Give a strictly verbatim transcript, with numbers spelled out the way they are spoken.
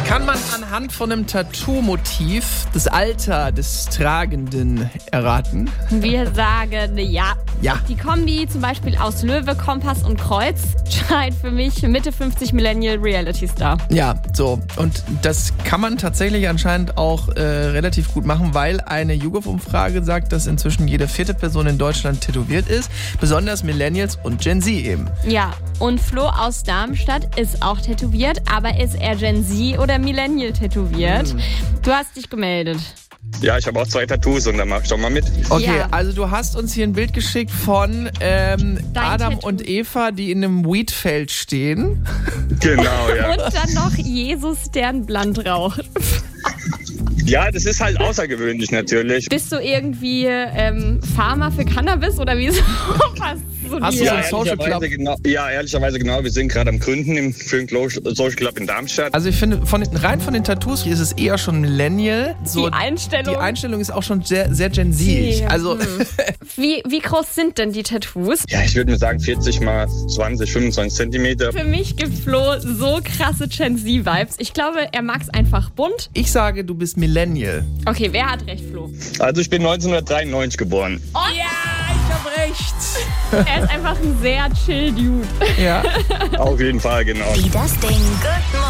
Kann man anhand von einem Tattoo-Motiv das Alter des Tragenden erraten? Wir sagen ja. Ja. Die Kombi zum Beispiel aus Löwe, Kompass und Kreuz schreit für mich Mitte fünfzig Millennial Reality Star. Ja, so. Und das kann man tatsächlich anscheinend auch äh, relativ gut machen, weil eine YouGov-Umfrage sagt, dass inzwischen jede vierte Person in Deutschland tätowiert ist. Besonders Millennials und Gen Z eben. Ja, und Flo aus Darmstadt ist auch tätowiert, aber ist er Gen Z oder Millennial tätowiert? Mhm. Du hast dich gemeldet. Ja, ich habe auch zwei Tattoos und dann mach ich doch mal mit. Okay, Ja. also du hast uns hier ein Bild geschickt von ähm, Adam Tattoo. und Eva, die in einem Weedfeld stehen. Genau, ja. Und dann noch Jesus, der ein Blunt raucht. Ja, das ist halt außergewöhnlich natürlich. Bist du irgendwie ähm, Farmer für Cannabis oder wieso? Was so Hast dir? du Ja, so ein Social ehrlicherweise Club? genau, ja, ehrlicherweise genau. Wir sind gerade am Gründen im Film Social Club in Darmstadt. Also ich finde, von den, rein von den Tattoos ist es eher schon Millennial. So, Die Einstellung. Die Einstellung ist auch schon sehr, sehr Gen Z. Also Wie, wie groß sind denn die Tattoos? Ja, ich würde mir sagen vierzig mal zwanzig, fünfundzwanzig Zentimeter. Für mich gibt Flo so krasse Gen Z-Vibes. Ich glaube, er mag es einfach bunt. ich sage, du bist Millennial. Okay, wer hat recht, Flo? Also ich bin neunzehnhundertdreiundneunzig geboren. Oh, Ja, ich hab recht. er ist einfach ein sehr chill Dude. Ja. Auf jeden Fall, genau. Wie das Ding. Good morning.